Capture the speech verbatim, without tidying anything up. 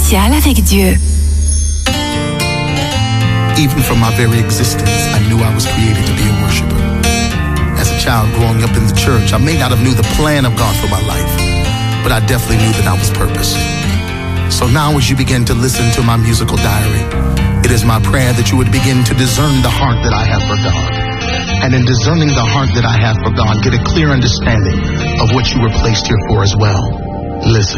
spécial avec Dieu. Even from my very existence, I knew I was created to be a worshiper. As a child growing up in the church, I may not have knew the plan of God for my life, but I definitely knew that I was purposed. So now as you begin to listen to my musical diary, it is my prayer that you would begin to discern the heart that I have for God. And in discerning the heart that I have for God, get a clear understanding of what you were placed here for as well. Listen.